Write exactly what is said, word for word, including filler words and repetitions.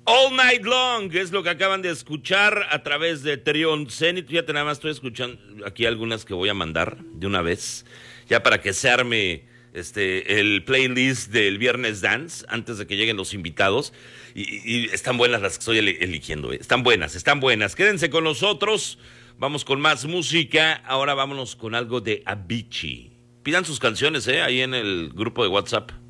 All Night Long es lo que acaban de escuchar a través de Trion Zenith. Fíjate, nada más estoy escuchando aquí algunas que voy a mandar de una vez, ya para que se arme este, el playlist del Viernes Dance antes de que lleguen los invitados. Y, y están buenas las que estoy eligiendo, ¿eh? Están buenas, están buenas. Quédense con nosotros, vamos con más música. Ahora vámonos con algo de Avicii. Pidan sus canciones, ¿eh? Ahí en el grupo de WhatsApp.